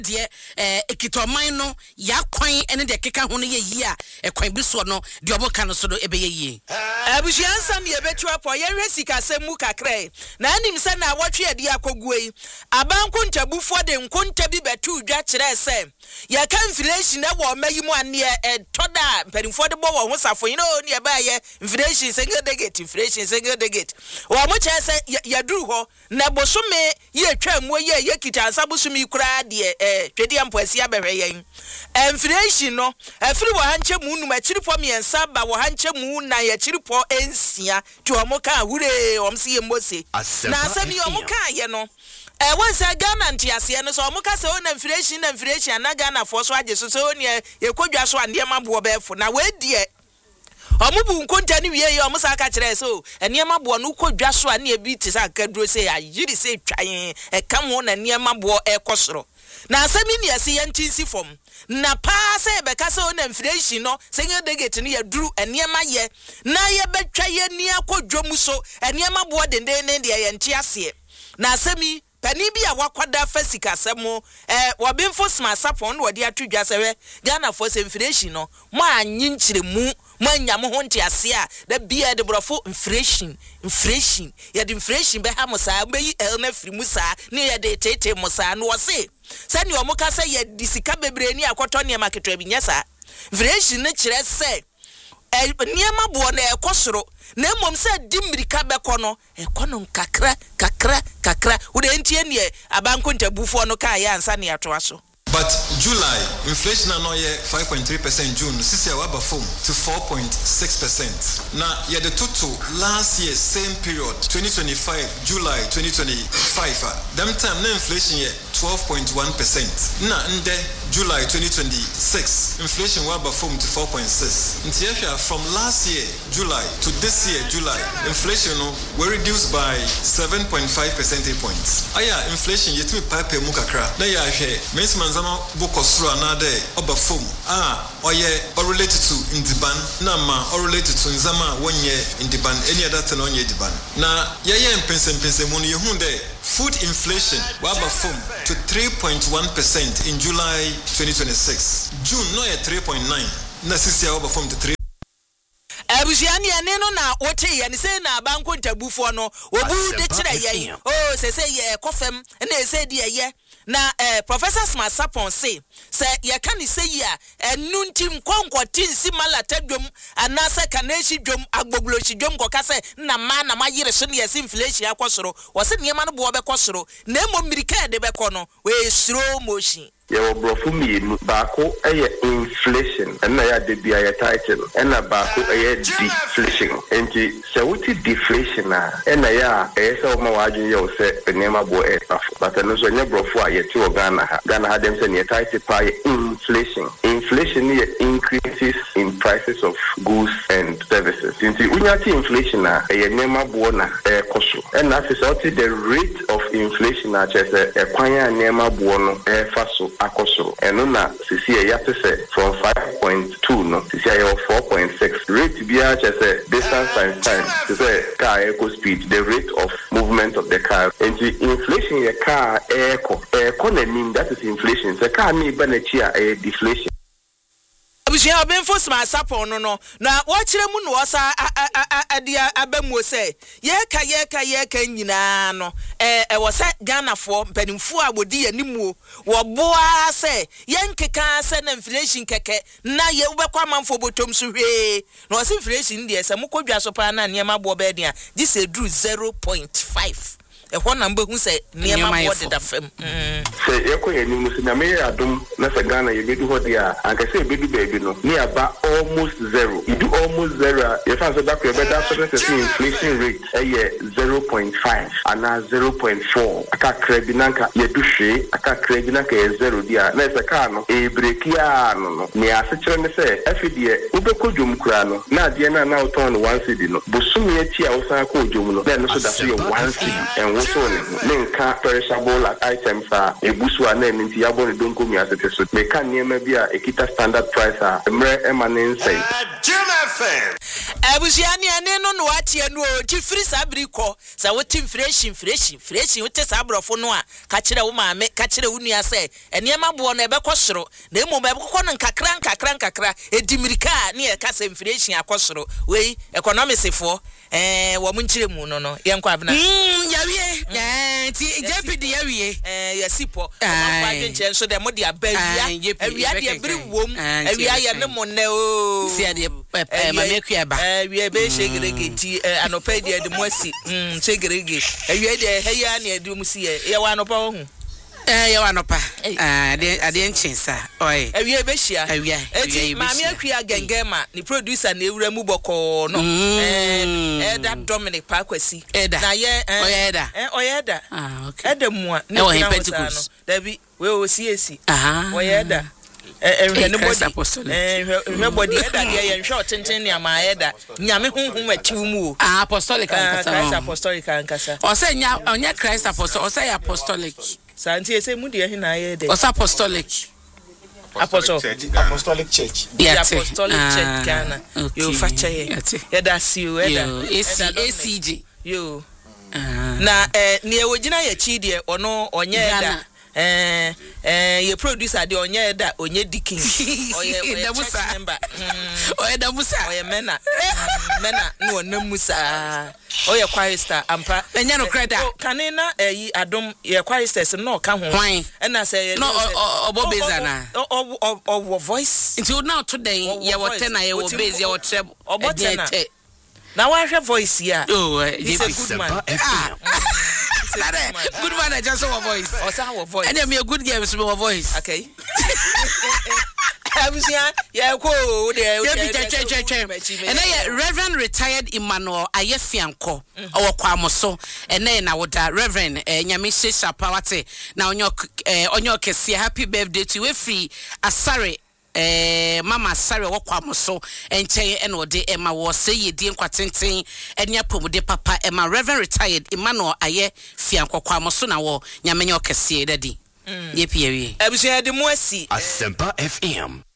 de ekitoman no ya kwan ene de keka ho no ye yi a ekwan bi so no de oboka no so no ebe ye yi abusuansa ne ebetu apo ye hwe sikasem mu kakrai na anim se na wotwe ade akoguei abanko ntabufo de nkonta bi betu dwa kire se ye ka inflation e wo mayi mu ane toda mpanimfo de bo wo ho safo yi no ne ba ye inflation single digit wo mo che se ya duru ho na bosome ye twa mu ye kita asabosumi kura de twedi ampoasi abehwe yen inflation no afiri wo hanche mu numa chirifo miensa ba wo hanche mu na ye chirifo ensia ti o mo ka hure o mse ye mose na asemi o mo ka ye no wonsa Ghana ntiase no so o mo ka se o na inflation na Ghana fo so age so ne ye kodwa so ande mabo befo na we die omubu nkonta ni wiye yo musa aka kire so eniema bo no kodwa so ane bi ti sa kaduro se ayiri se twan kam ho na eniema bo ekosoro na asemi ni ase yantinsi fom na pa se be ka se o na inflation no single digit ni ya duru eniema ye na ye betwa ye ni akodwo so eniema bo denden de ye ntiase na asemi pani bi a wakwada fasika semo wobinfo sma sapon wodi atudwa sewe Ghana for inflation no mo anyinkyire mu manya mo ho ntiase a da bia de brofo inflation ya de inflation be ha mo sa beyi elna firi mu sa ne ya de tete mo sa no wose sani o mo ka se ya disika bebre ni akoto ne market bi nyasa inflation ne kire se niema bo na ekosoro na mom se dimirika beko no ekono kakra wo de entie ne abanko ntabufo no ka ya ansa ne ato aso. But July, inflation no ye 5.3%, June, this year waba foam to 4.6%. Now, yeah, the total last year, same period, 2025, July 2025, them time, the inflation ye 12.1%. Now, in the July 2026, inflation waba foam to 4.6%. From last year, July, to this year, July, inflation were reduced by 7.5 percentage points. Aya, inflation yet me pipe mukakra. Na ya he, Bokosru anade oba foam oye or related to indiban nama or related to nzama 1 year indiban any other thing on ye diban na yeye mpense munu yehunde food inflation waba foam to 3.1% in July 2026 June no ye 3.9 na sisi ya waba foam to 3. Abusiani aneno na wote ya ni se na abanko ntabufo no obu de kire ye se ye kofem na se de ye na Professor Smasapon say ye kan say ya enu ntim kwankwotin si malata dwom anase kaneshi dwom agbogloshi dwom koka se na ma na mayire so ne yesi inflation akosoro wo se niema no bo be kosoro na emo mirika de be kono we slow motion ya brofu mi baako inflation na ya de bia ya title na baako deflation enti se wuti deflation na ya se o ma wadun ye o se niema bo safo but no so nya brofu a ye ti o Ghana ha dem se ne title pa inflation is increases in prices of goods and services enti unya ti inflation ye niema bo na koso na se the rate of inflation na chese kwan ya niema bo no faso akosoro eno na sisi ya tese from 5.2 no sisi ya 4.6 rate bia chese distance times time sisi car eco speed the rate of movement of the car and the inflation ya car eco na mean that is inflation the car ni ba na chi a deflation. Abusia obenfo sma sapon no na wo kire mu no osa adia abamu se ye ka nyina no wo se Ghana fo mpanimfo abodi animu wo boa se yenkeka se na inflation keke na ye wobekwa manfo botom so hwe na wo se inflation de se mokodwa so pa na niema bo be dia ji se dru 0.5 ho number hu say niema bo de da fam say ekoye ni musina me adum na se Ghana ye bedu ho dia anka say bedu baby no ni aba almost zero you do almost zero you find so that you better so inflation rate 0.5 and 0.4 aka credit nanka ye du hwe aka credit nanka ye zero dia na se ka no e break ya no ni asechire ne say afidie ubekodwum kura no na de na uton 1 cedi no bosumi ati a usan ko odwum no then so that you 1 cedi and so nka perishable items ebusu ana minti yabo ne donko mi asete so me kan niema bia ekita standard price emre emanen say Abusiani ane no watie no ti free sabriko sa wotim fresh wote sabrofo no a ka kire wo maame ka kire wo nua se eniema bo no ebekọ soro na emo ebekọ no nkakra edimirika ne e ka se fresh akosoro we economics fo wo mu nkire mu no yenko abna yawie ti JPD yawie yesipo ma adwenche so de mo de abawia awia de biri wom awia ye ne mo ne o si ade mama kuaba awia be shegerege ti anopa de mo asi shegerege awia de heya ne ade mu si ye wa anopa ho ye wa anopa ade nchensa oi awia be hia awia eti mama akua gengema ni producer na ewura mu boko no Eda Dominic Pakwasi na ye oyeda okay Eda mu a ne wo Pentecost Dabi we o CAC oyeda ehwe body Eda de ye nhwe otenten ne ama Eda nyame honhom atiw mu apostolic ankasa o say nya Christ apostolic o say apostolic santi ese mu de na ye de o say apostolic Apostolic Church. Apostolic Church Ghana. You fache. Eda siu Eda. ACG. You. Na ni ewojina ye chidie ono onye Eda. Ye producer de onye Eda onye dikin. Oye church member. Oye da Musa. Oye mena no onamusa. Oye choir ampa. Enya no kreda. Kanena yi adom ye choir no ka ho. And I say no obobeza na. Or voice. Until now today ye water na ye obeze ye treble. Obotena. Now I have voice here. Oh, he's a good man. Good man, I just saw a voice. Also our voice. And I'm a good girl with my voice. Okay. Yeah, go there. And I Reverend retired Emmanuel Ayefianko or Kwamoso, and then I would Reverend Nyamishe Shapawate. Now on your case, happy birthday to you free Asare. Mama Sarah Wakwamoso and Chay and Ode Emma was say ye dear quatenten and Yapo de Papa Emma Reverend retired Emmanuel Aye Fianco Kwamoso na wo Nyamenyo Kesi Daddy. Ye Pierre. Abusia de Moisi Asempa FM.